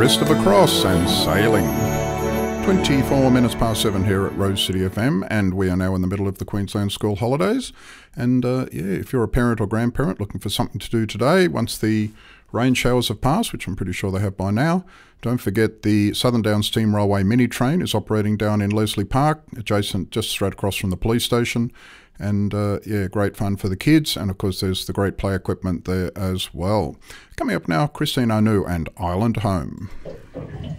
Crest of a Cross and Sailing. 24 minutes past 7 here at Rose City FM, and we are now in the middle of the Queensland school holidays. And if you're a parent or grandparent looking for something to do today, once the rain showers have passed, which I'm pretty sure they have by now, don't forget the Southern Downs Steam Railway mini train is operating down in Leslie Park, adjacent, just straight across from the police station. And great fun for the kids. And of course, there's the great play equipment there as well. Coming up now, Christine Anu and Island Home.